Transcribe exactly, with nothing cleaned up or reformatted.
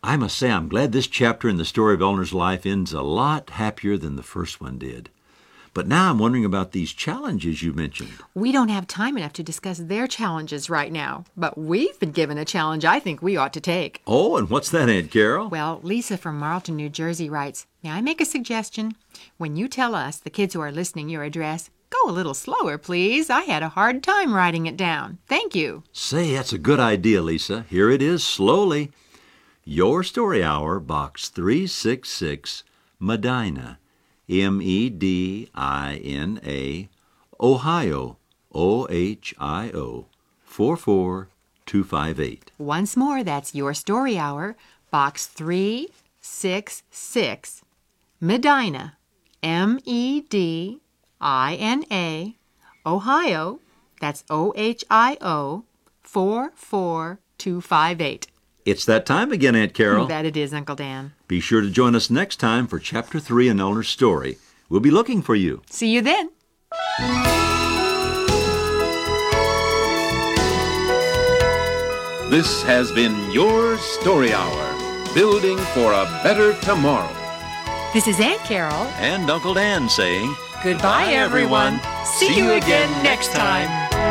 I must say I'm glad this chapter in the story of Eleanor's life ends a lot happier than the first one did. But now I'm wondering about these challenges you mentioned. We don't have time enough to discuss their challenges right now, but we've been given a challenge I think we ought to take. Oh, and what's that, Aunt Carol? Well, Lisa from Marlton, New Jersey writes, "May I make a suggestion? When you tell us, the kids who are listening, your address, go a little slower, please. I had a hard time writing it down. Thank you." Say, that's a good idea, Lisa. Here it is, slowly. Your Story Hour, Box three six six, Medina, M E D I N A, Ohio, O H I O, four four two five eight. Once more, that's Your Story Hour, Box three six six, Medina, M E D I N A, Ohio, that's O H I O, four four two five eight. It's that time again, Aunt Carol. That it is, Uncle Dan. Be sure to join us next time for Chapter three in Eleanor's story. We'll be looking for you. See you then. This has been Your Story Hour, building for a better tomorrow. This is Aunt Carol. And Uncle Dan saying, Goodbye, everyone. See you again next time.